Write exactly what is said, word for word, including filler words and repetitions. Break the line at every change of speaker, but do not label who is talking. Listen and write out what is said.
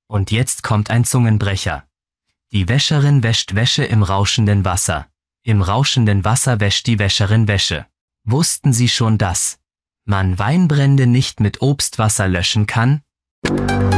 Und jetzt kommt ein Zungenbrecher. Die Wäscherin wäscht Wäsche im rauschenden Wasser. Im rauschenden Wasser wäscht die Wäscherin Wäsche. Wussten Sie schon, dass man Weinbrände nicht mit Obstwasser löschen kann?